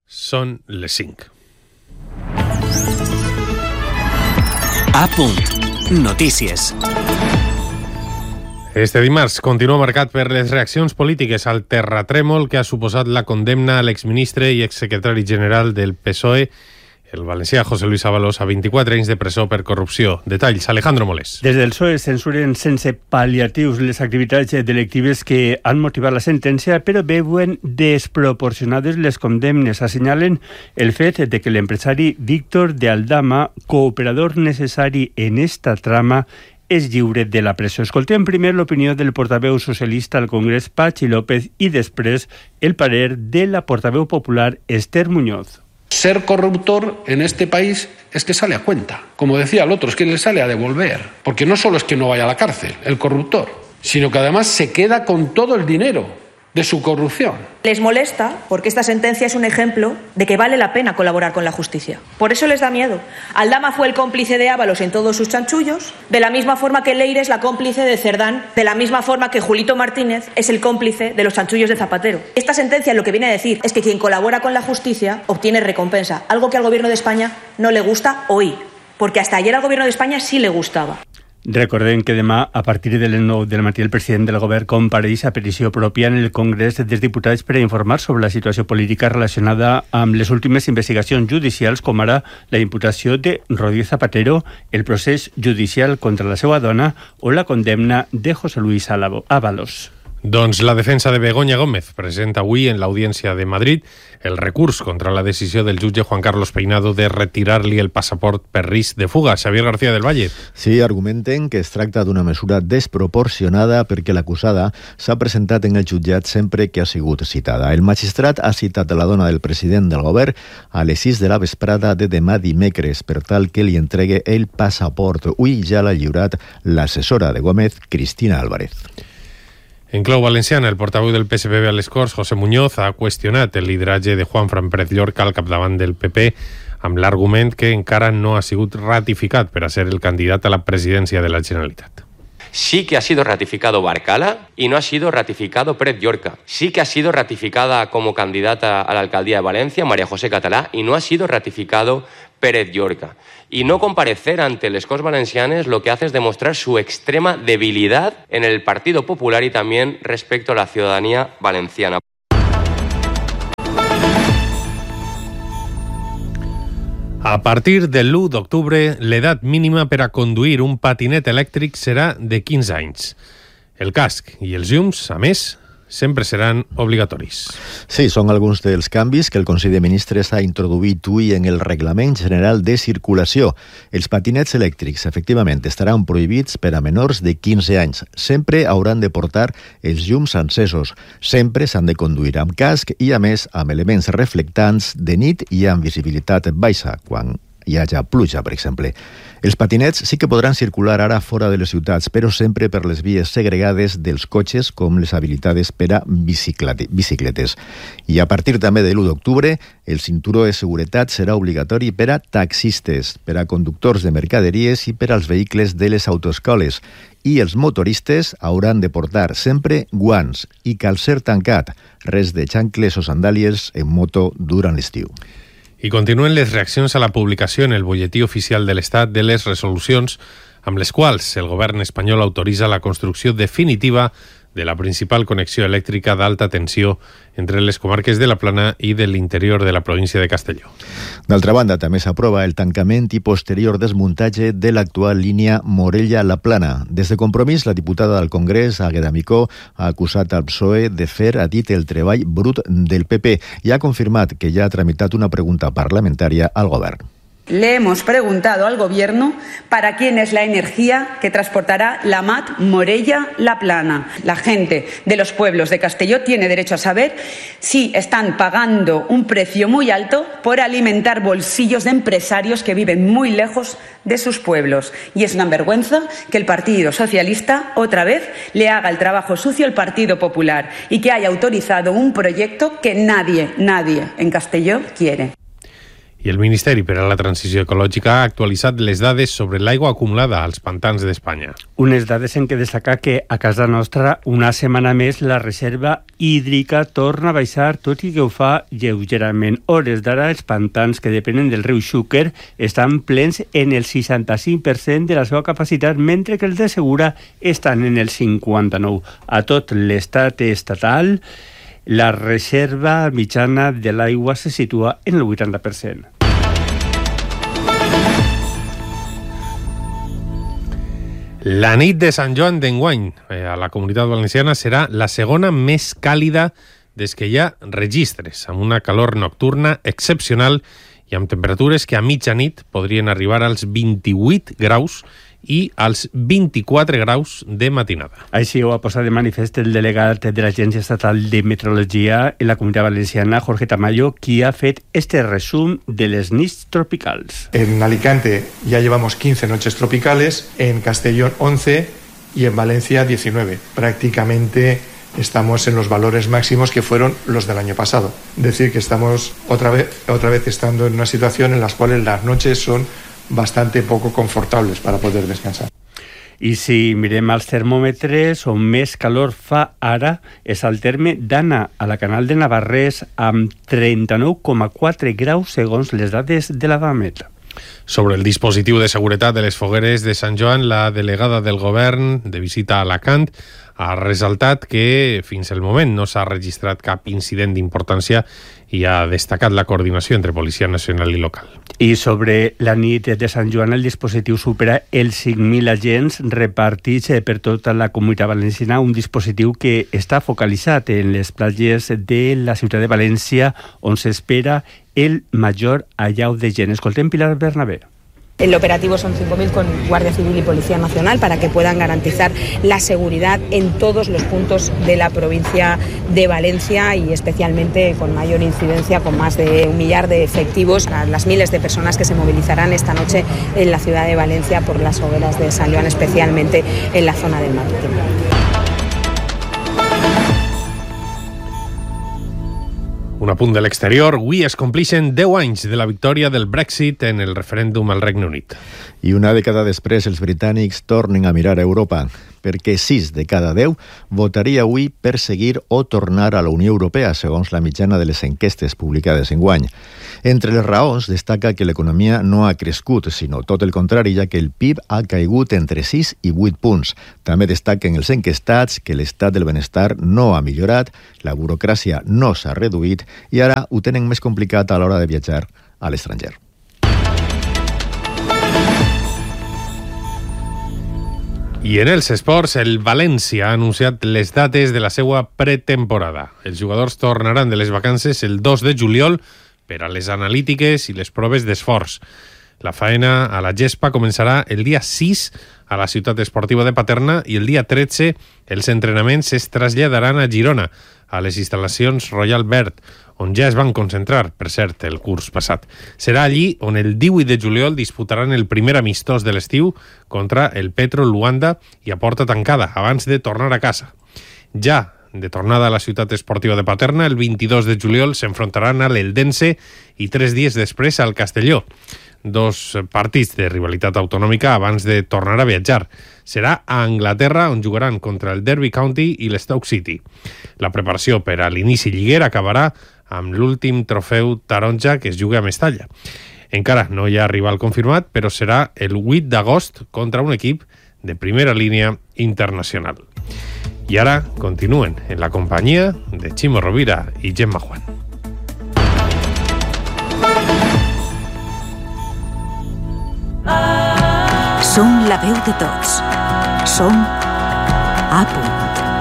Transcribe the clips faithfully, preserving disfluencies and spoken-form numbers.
Són les cinc. A punt. Notícies. Este dimarts continua marcat per les reaccions polítiques al terratrèmol que ha suposat la condemna a l'exministre i exsecretari general del P S O E, el valencià José Luis Ábalos, a vint-i-quatre anys de presó per corrupció. Detalls, Alejandro Molés. Des del P S O E censuren sense pal·liatius les activitats delictives que han motivat la sentència, però veuen desproporcionades les condemnes. Assenyalen el fet de que l'empresari Víctor de Aldama, cooperador necessari en esta trama, és lliure de la presó. Escoltem primer l'opinió del portaveu socialista al Congrés, Patxi López, i després el parer de la portaveu popular, Esther Muñoz. Ser corruptor en este país es que sale a cuenta. Como decía el otro, es que le sale a devolver. Porque no solo es que no vaya a la cárcel, el corruptor, sino que además se queda con todo el dinero de su corrupción. Les molesta porque esta sentencia es un ejemplo de que vale la pena colaborar con la justicia. Por eso les da miedo. Aldama fue el cómplice de Ábalos en todos sus chanchullos, de la misma forma que Leire es la cómplice de Cerdán, de la misma forma que Julito Martínez es el cómplice de los chanchullos de Zapatero. Esta sentencia lo que viene a decir es que quien colabora con la justicia obtiene recompensa, algo que al gobierno de España no le gusta hoy, porque hasta ayer al gobierno de España sí le gustava. Recordem que demà, a partir de les nou del matí, el president del govern compareix a petició pròpia en el Congrés dels Diputats per a informar sobre la situació política relacionada amb les últimes investigacions judicials, com ara la imputació de Rodríguez Zapatero, el procés judicial contra la seva dona o la condemna de José Luis Ábalos. Doncs la defensa de Begoña Gómez presenta avui en l'Audiència de Madrid el recurs contra la decisió del jutge Juan Carlos Peinado de retirar-li el passaport per risc de fuga. Xavier García del Valle. Sí, argumenten que es tracta d'una mesura desproporcionada perquè l'acusada s'ha presentat en el jutjat sempre que ha sigut citada. El magistrat ha citat a la dona del president del govern a les sis de la vesprada de demà dimecres per tal que li entregue el passaport. Avui ja l'ha lliurat l'assessora de Gómez, Cristina Álvarez. En clau valenciana, el portaveu del P S B a les Corts, José Muñoz, ha qüestionat el lideratge de Juanfran Pérez Llorca al capdavant del P P amb l'argument que encara no ha sigut ratificat per a ser el candidat a la presidència de la Generalitat. Sí que ha sido ratificado Barcala y no ha sido ratificado Pérez Llorca. Sí que ha sido ratificada como candidata a la alcaldía de Valencia María José Catalá y no ha sido ratificado Pérez Llorca. Y no comparecer ante les Corts Valencianes lo que hace es demostrar su extrema debilidad en el Partido Popular y también respecto a la ciudadanía valenciana. A partir del l'u d'octubre, l'edat mínima per a conduir un patinet elèctric serà de quinze anys. El casc i els llums, a més, sempre seran obligatoris. Sí, són alguns dels canvis que el Consell de Ministres ha introduït avui en el Reglament General de Circulació. Els patinets elèctrics, efectivament, estaran prohibits per a menors de quinze anys. Sempre hauran de portar els llums encesos. Sempre s'han de conduir amb casc i, a més, amb elements reflectants de nit i amb visibilitat baixa, quan hi hagi pluja, per exemple. Els patinets sí que podran circular ara fora de les ciutats, però sempre per les vies segregades dels cotxes, com les habilitades per a bicicletes. I a partir també de l'u d'octubre, el cinturó de seguretat serà obligatori per a taxistes, per a conductors de mercaderies i per als vehicles de les autoescoles. I els motoristes hauran de portar sempre guants i calcer tancat, res de xancles o sandàlies en moto durant l'estiu. I continuen les reaccions a la publicació en el butlletí oficial de l'Estat de les resolucions amb les quals el govern espanyol autoritza la construcció definitiva de la principal connexió elèctrica d'alta tensió entre les comarques de la Plana i de l'interior de la província de Castelló. D'altra banda, també s'aprova el tancament i posterior desmuntatge de l'actual línia Morella-La Plana. Des de Compromís, la diputada del Congrés, Águeda Micó, ha acusat al P S O E de fer, ha dit, el treball brut del P P i ha confirmat que ja ha tramitat una pregunta parlamentària al govern. Le hemos preguntado al Gobierno para quién es la energía que transportará la M A T Morella-La Plana. La gente de los pueblos de Castelló tiene derecho a saber si están pagando un precio muy alto por alimentar bolsillos de empresarios que viven muy lejos de sus pueblos. Y es una vergüenza que el Partido Socialista otra vez le haga el trabajo sucio al Partido Popular y que haya autorizado un proyecto que nadie, nadie en Castelló quiere. I el Ministeri per a la Transició Ecològica ha actualitzat les dades sobre l'aigua acumulada als pantans d'Espanya. Unes dades en què destacar que a casa nostra una setmana més la reserva hídrica torna a baixar, tot i que ho fa lleugerament. Hores d'ara els pantans que depenen del riu Xúquer estan plens en el seixanta-cinc per cent de la seva capacitat, mentre que els de Segura estan en el cinquanta-nou per cent. A tot l'estat estatal, la reserva mitjana de l'aigua se situa en el vuitanta per cent. La nit de Sant Joan d'enguany eh, a la Comunitat Valenciana serà la segona més càlida des que hi ha registres, amb una calor nocturna excepcional i amb temperatures que a mitjanit podrien arribar als vint-i-vuit graus i als vint-i-quatre graus de matinada. Així ho ha posat de manifest el delegat de l'Agència Estatal de Meteorologia en la Comunitat Valenciana, Jorge Tamayo, qui ha fet este resum de les nits tropicals. En Alicante ya llevamos quince noches tropicales, en Castellón once y en Valencia diecinueve. Prácticamente estamos en los valores máximos que fueron los del año pasado. Es decir, que estamos otra vez, otra vez estando en una situación en la cual las noches son bastante poco confortables para poder descansar. I si mirem els termòmetres, on més calor fa ara és al terme d'Anna, a la Canal de Navarrés, amb trenta-nou coma quatre graus segons les dades de la Bamet. Sobre el dispositiu de seguretat de les fogueres de Sant Joan, la delegada del govern de visita a Alacant ha resaltat que fins al moment no s'ha registrat cap incident d'importància i ha destacat la coordinació entre Policia Nacional i local. I sobre la nit de Sant Joan, el dispositiu supera els cinc mil agents repartits per tota la Comunitat Valenciana, un dispositiu que està focalitzat en les platges de la ciutat de València, on s'espera el major allau de gent. Escoltem Pilar Bernabé. El operativo son cinco mil con Guardia Civil y Policía Nacional para que puedan garantizar la seguridad en todos los puntos de la provincia de Valencia y especialmente con mayor incidencia, con más de un millar de efectivos a las miles de personas que se movilizarán esta noche en la ciudad de Valencia por las hogueras de Sant Joan, especialmente en la zona del Marítimo. Un apunt de l'exterior. Avui es complixen deu anys de la victòria del Brexit en el referèndum al Regne Unit. I una dècada després els britànics tornen a mirar a Europa, perquè sis de cada deu votaria avui per seguir o tornar a la Unió Europea, segons la mitjana de les enquestes publicades enguany. Entre les raons destaca que l'economia no ha crescut, sinó tot el contrari, ja que el P I B ha caigut entre sis i vuit punts. També destaquen els enquestats que l'estat del benestar no ha millorat, la burocràcia no s'ha reduït i ara ho tenen més complicat a l'hora de viatjar a l'estranger. I en els esports, el València ha anunciat les dates de la seva pretemporada. Els jugadors tornaran de les vacances el dos de juliol per a les analítiques i les proves d'esforç. La faena a la gespa començarà el dia sis a la ciutat esportiva de Paterna i el dia tretze els entrenaments es traslladaran a Girona, a les instal·lacions Royal Verd, on ja es van concentrar, per cert, el curs passat. Serà allí on el divuit de juliol disputaran el primer amistós de l'estiu contra el Petro Luanda i a porta tancada, abans de tornar a casa. Ja de tornada a la ciutat esportiva de Paterna, el vint-i-dos de juliol s'enfrontaran a l'Eldense i tres dies després al Castelló. Dos partits de rivalitat autonòmica abans de tornar a viatjar. Serà a Anglaterra, on jugaran contra el Derby County i l'Stoke City. La preparació per a l'inici lliguer acabarà amb l'últim trofeu taronja que es juga a Mestalla. Encara no hi ha rival confirmat, però serà el vuit d'agost contra un equip de primera línia internacional. I ara continuen en la companyia de Ximo Rovira i Gemma Juan. Som la veu de tots. Som A Punt.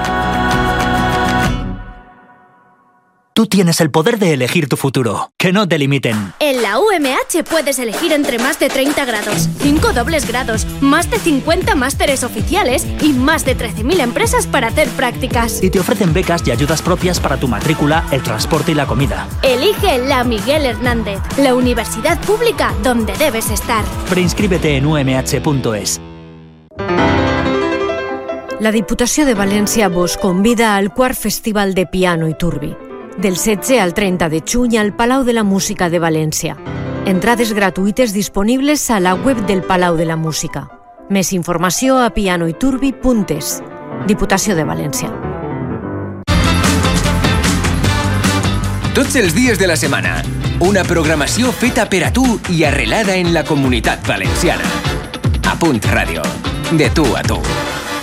Tú tienes el poder de elegir tu futuro. Que no te limiten. En la U M H puedes elegir entre más de treinta grados, cinco dobles grados, más de cincuenta másteres oficiales y más de trece mil empresas para hacer prácticas. Y te ofrecen becas y ayudas propias para tu matrícula, el transporte y la comida. Elige la Miguel Hernández, la universidad pública donde debes estar. Preinscríbete en u m h punto es. La Diputació de València vos convida al quart Festival de Piano i Turbi, del setze al trenta de juny al Palau de la Música de València. Entrades gratuïtes disponibles a la web del Palau de la Música. Més informació a pianoiturbi punt es. Diputació de València. Tots els dies de la setmana, una programació feta per a tu i arrelada en la comunitat valenciana. A Punt Ràdio, de tu a tu.